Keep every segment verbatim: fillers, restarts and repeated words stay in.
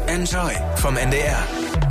Enjoy vom N D R.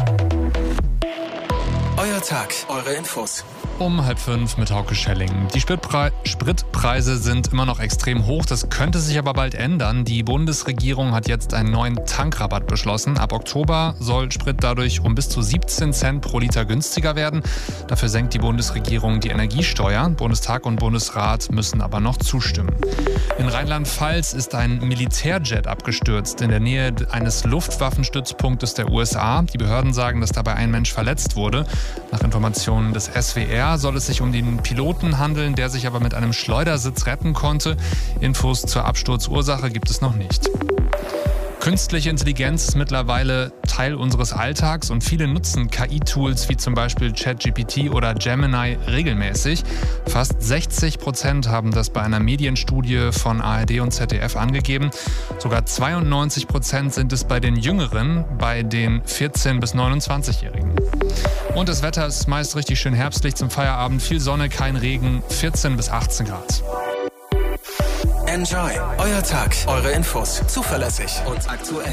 Euer Tag, eure Infos. Um halb fünf mit Hauke Schelling. Die Spritprei- Spritpreise sind immer noch extrem hoch. Das könnte sich aber bald ändern. Die Bundesregierung hat jetzt einen neuen Tankrabatt beschlossen. Ab Oktober soll Sprit dadurch um bis zu siebzehn Cent pro Liter günstiger werden. Dafür senkt die Bundesregierung die Energiesteuer. Bundestag und Bundesrat müssen aber noch zustimmen. In Rheinland-Pfalz ist ein Militärjet abgestürzt in der Nähe eines Luftwaffenstützpunktes der U S A. Die Behörden sagen, dass dabei ein Mensch verletzt wurde. Nach Informationen des S W R soll es sich um den Piloten handeln, der sich aber mit einem Schleudersitz retten konnte. Infos zur Absturzursache gibt es noch nicht. Künstliche Intelligenz ist mittlerweile Teil unseres Alltags und viele nutzen K I-Tools wie zum Beispiel ChatGPT oder Gemini regelmäßig. Fast sechzig Prozent haben das bei einer Medienstudie von A R D und Z D F angegeben. Sogar zweiundneunzig Prozent sind es bei den Jüngeren, bei den vierzehn- bis neunundzwanzigjährigen. Und das Wetter ist meist richtig schön herbstlich zum Feierabend. Viel Sonne, kein Regen, vierzehn bis achtzehn Grad. Enjoy, euer Tag, eure Infos. Zuverlässig und aktuell.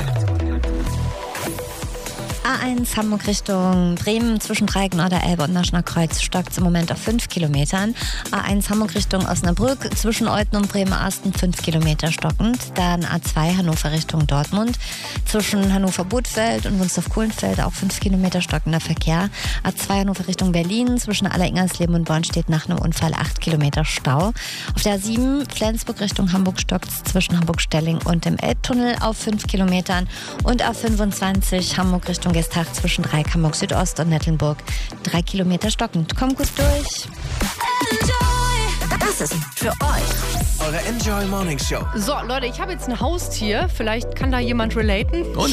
A eins Hamburg Richtung Bremen zwischen Dreiecken-Oder-Elbe und Naschner Kreuz stockt es im Moment auf fünf Kilometern. A eins Hamburg Richtung Osnabrück zwischen Euthen und Bremerhaven fünf Kilometer stockend. Dann A zwei Hannover Richtung Dortmund zwischen Hannover-Budfeld und Wunstorf-Kohlenfeld auch fünf Kilometer stockender Verkehr. A zwei Hannover Richtung Berlin zwischen Aller-Ingersleben und Bonn steht nach einem Unfall acht Kilometer Stau. Auf der A sieben Flensburg Richtung Hamburg stockt es zwischen Hamburg-Stelling und dem Elbtunnel auf fünf Kilometern. Und A fünfundzwanzig Hamburg Richtung Gestach zwischen Dreieck Hamburg Südost und Nettelnburg drei Kilometer stockend. Kommt gut durch. Enjoy. Das ist für euch Eure Enjoy Morning Show. So, Leute, ich habe jetzt ein Haustier. Vielleicht kann da jemand relaten. Und